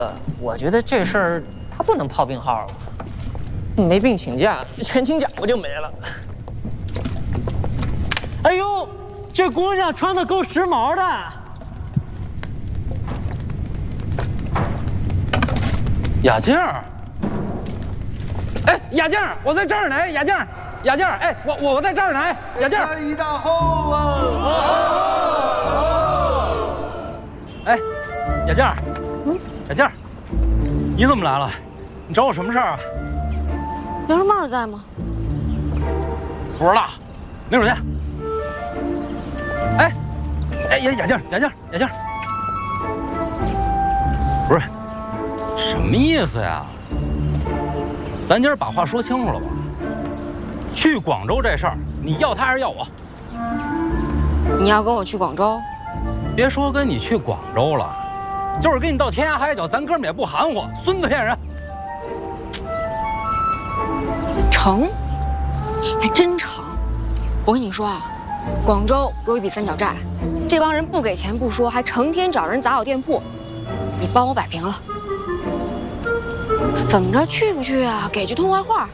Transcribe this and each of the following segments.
我觉得这事儿他不能泡病号了，没病请假，全勤奖不就没了？哎呦，这姑娘穿的够时髦的。 雅静儿，哎，雅静儿，我在这儿呢，雅静儿，雅静儿，哎，我在这儿呢，哎，雅静儿。 一大后啊！ 哎，雅静儿，雅静儿，你怎么来了？你找我什么事儿啊？ 杨树茂在吗？ 不知道，没手见。哎，雅静儿，不是，什么意思呀？咱今儿把话说清楚了吧？去广州这事儿，你要他还是要我？ 你要跟我去广州？ 别说跟你去广州了，就是跟你到天涯海角，咱哥们也不含糊。孙子骗人， 成，还真成。我跟你说啊，广州给我一笔三角债，这帮人不给钱不说，还成天找人砸我店铺，你帮我摆平了。怎么着，去不去啊？给句痛快话。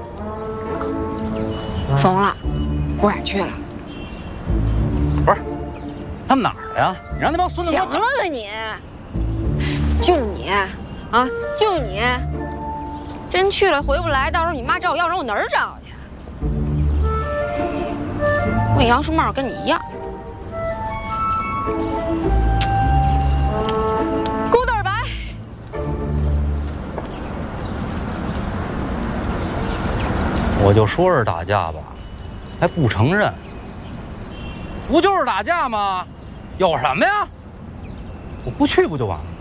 怂了，不敢去了。 不是，他们哪儿的呀？你让那帮孙子行了吧你？就你，啊，就你，真去了回不来，到时候你妈找我要人，我哪儿找去？我杨树茂跟你一样，骨头白。 我就说是打架吧，还不承认。不就是打架吗？有什么呀？我不去不就完了？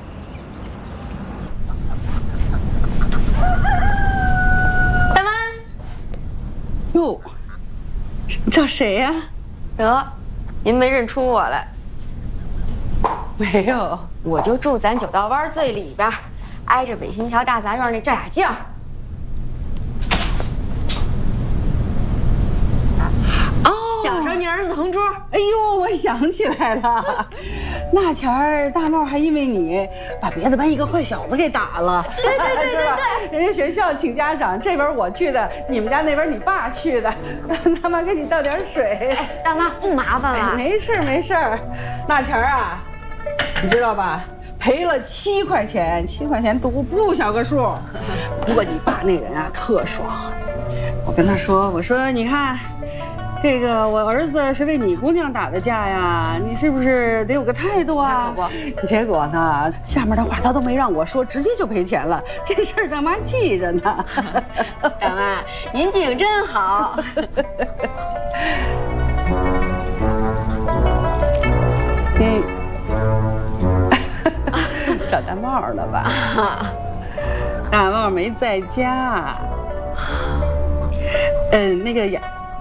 大妈， 哟，找谁呀？ 得，您没认出我来。 没有， 我就住咱九道湾最里边，挨着北新桥大杂院那赵雅静。小时候您儿子同桌。 哎呦，我想起来了，那前儿大茂还因为你把别的班一个坏小子给打了。 对， 人家学校请家长，这边我去的，你们家那边你爸去的，大妈给你倒点水。 哎，大妈不麻烦了。 没事儿。那前儿啊，你知道吧？赔了7块钱，7块钱都不小个数。不过你爸那人啊特爽，我跟他说，我说你看。这个我儿子是为你姑娘打的架呀，你是不是得有个态度啊？结果呢，下面的话他都没让我说，直接就赔钱了。这事儿大妈记着呢。 大妈，您记性真好。 找大茂了吧？大茂没在家。那个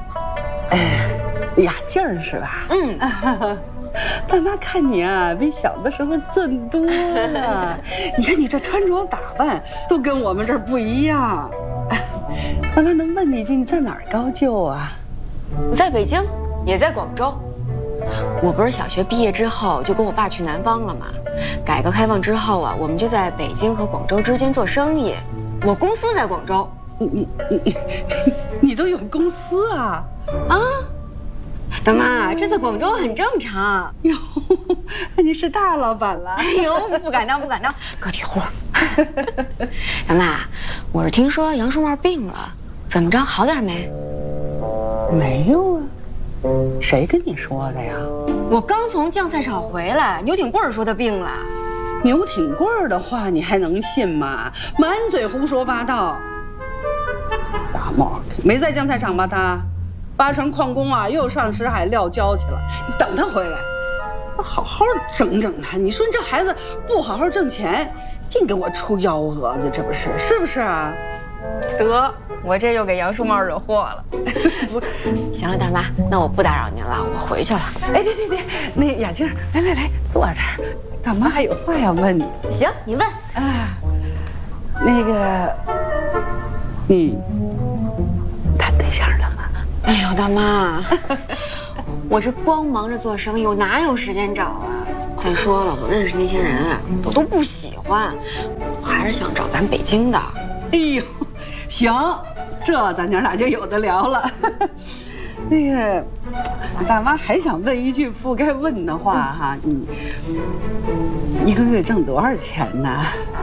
雅静儿是吧？大妈看你啊，比小的时候俊多了。你看你这穿着打扮都跟我们这儿不一样。大妈能问你一句，你在哪儿高就啊？ 我在北京，也在广州。我不是小学毕业之后就跟我爸去南方了吗？改革开放之后啊，我们就在北京和广州之间做生意。我公司在广州。 你都有公司啊？ 啊，大妈，这在广州很正常。 哟，你是大老板了？ 哎呦，不敢当，个体户。大妈，我是听说杨树茂病了，怎么着，好点没？ 没有啊，谁跟你说的呀？ 我刚从酱菜厂回来，牛挺贵说他病了。 牛挺贵的话你还能信吗？满嘴胡说八道。大茂没在酱菜厂吧？他8成矿工啊，又上石海撂胶去了。你等他回来，我好好整整他。你说你这孩子不好好挣钱，净给我出幺蛾子，这是不是啊？ 得，我这又给杨树茂惹祸了。不，行了，大妈，那我不打扰您了，我回去了。 哎，别，那雅静，来，坐这儿，大妈还有话要问你。 行，你问啊。那个，你谈对象了吗？ 哎呦，大妈，我这光忙着做生意，我哪有时间找啊？ 再说了，我认识那些人啊，我都不喜欢，我还是想找咱北京的。 哎呦，行，这咱娘俩就有的聊了。那个，大妈还想问一句不该问的话哈，你一个月挣多少钱呢？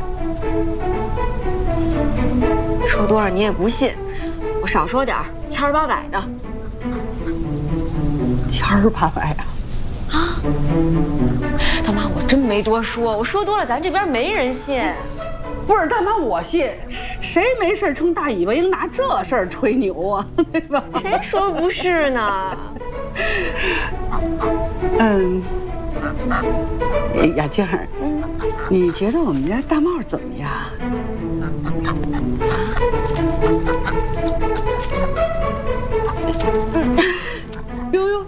说多少你也不信，我少说点儿，1800的。 1800呀？ 啊，大妈，我真没多说，我说多了咱这边没人信。 不是大妈，我信，谁没事冲大尾巴鹰拿这事儿吹牛啊？对吧？ 谁说不是呢？ 雅静儿，你觉得我们家大帽怎么样？呦呦，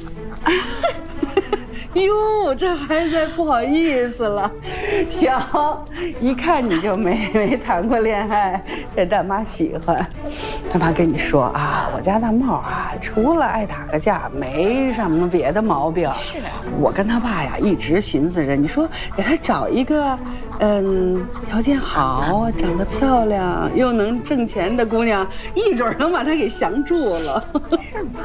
哟，这孩子不好意思了。行，一看你就没谈过恋爱，这大妈喜欢。大妈跟你说啊，我家大帽啊，除了爱打个架，没什么别的毛病。 是， 我跟他爸呀，一直寻思着，你说给他找一个，条件好、长得漂亮又能挣钱的姑娘，一准能把他给降住了。 是吗？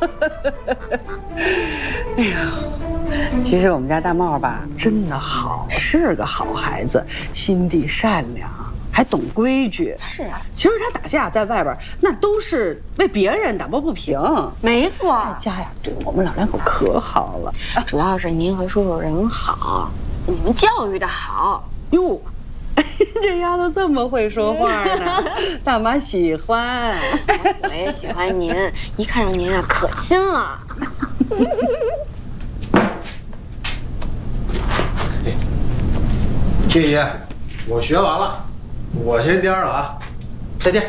哎呀。其实我们家大帽吧，真的好，是个好孩子，心地善良，还懂规矩。 是啊， 其实他打架在外边，那都是为别人打抱不平。 没错， 在家呀，对我们老两口可好了。 主要是您和叔叔人好，你们教育的好。 哟，这丫头这么会说话呢，大妈喜欢。 我也喜欢您，一看上您啊，可亲了。 爷爷，我学完了，我先颠了啊，再见。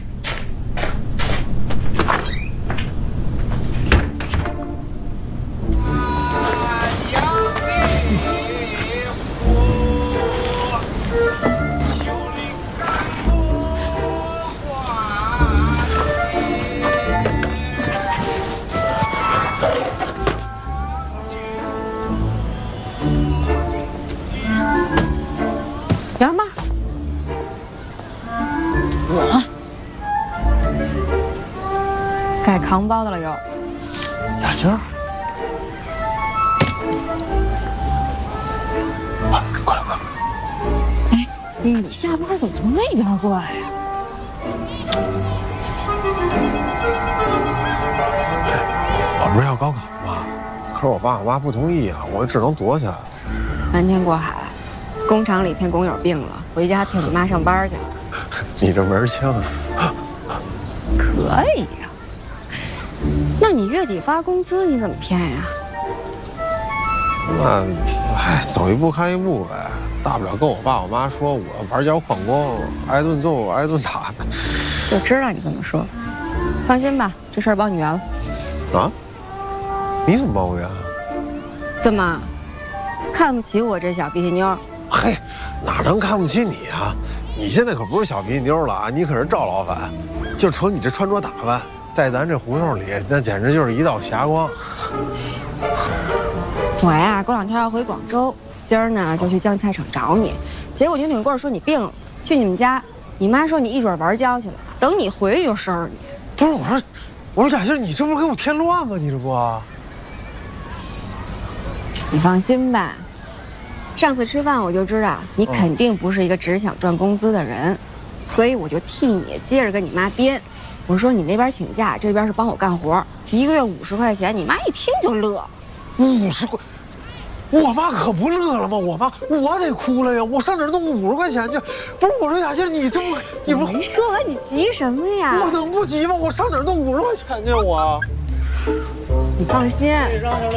杨妈，我该扛包的了又。 雅静，快来！ 哎，你下班怎么从那边过来呀？ 我不是要高考吗？可是我爸我妈不同意啊，我只能躲起来了。 瞒天过海，工厂里骗工友病了，回家骗你妈上班去了。 你这门儿清啊！ 可以呀。那你月底发工资你怎么骗呀？ 那，走一步看一步呗，大不了跟我爸我妈说我玩脚旷工，挨顿揍挨顿打的。 就知道你这么说。放心吧，这事儿帮你圆了。 啊？你怎么帮我圆啊？ 怎么，看不起我这小鼻涕妞？ 嘿，哪能看不起你啊？你现在可不是小鼻涕妞了啊，你可是赵老板。就瞅你这穿着打扮，在咱这胡同里，那简直就是一道霞光。 我呀，过两天要回广州，今儿呢就去酱菜厂找你。结果牛顶棍说你病了，去你们家，你妈说你一准玩娇去了，等你回去就收拾你。 不是，我说雅静，你这不是给我添乱吗？你这不？ 你放心吧，上次吃饭我就知道你肯定不是一个只想赚工资的人，所以我就替你接着跟你妈编。我说你那边请假，这边是帮我干活，1个月50块钱，你妈一听就乐。 50块，我妈可不乐了吗？我得哭了呀！我上哪儿弄50块钱去？不是，我说雅静，你这不你不没说完，你急什么呀？ 我能不急吗？我上哪儿弄50块钱去？我， 你放心。哎，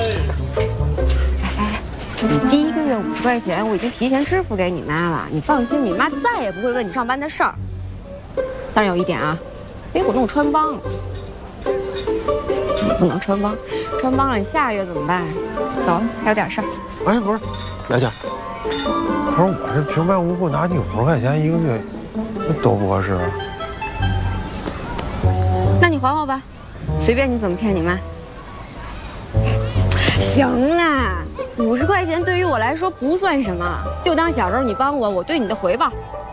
你第1个月50块钱，我已经提前支付给你妈了。你放心，你妈再也不会问你上班的事儿。但是有一点啊，别给我弄穿帮了。你不能穿帮，穿帮了你下个月怎么办？走了，还有点事儿。 哎，不是，雅静，可是我这平白无故拿你50块钱1个月，多不合适啊。 那你还我吧，随便你怎么骗你妈。行啦， 50块钱对于我来说不算什么，就当小时候你帮我，我对你的回报。